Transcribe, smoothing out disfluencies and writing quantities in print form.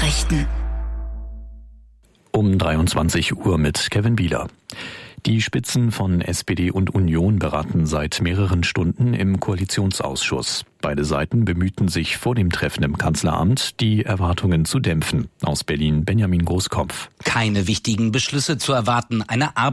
Nachrichten. Um 23 Uhr mit Kevin Bieler. Die Spitzen von SPD und Union beraten seit mehreren Stunden im Koalitionsausschuss. Beide Seiten bemühten sich vor dem Treffen im Kanzleramt, die Erwartungen zu dämpfen. Aus Berlin Benjamin Großkopf. Keine wichtigen Beschlüsse zu erwarten. Eine